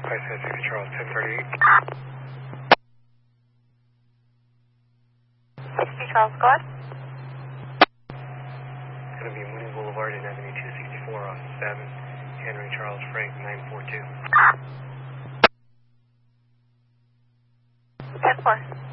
San City Charles, 1038. 60 Charles, go ahead. It's going to be Mooney Boulevard and Avenue 264 off 7, Henry Charles Frank, 942. 10-4.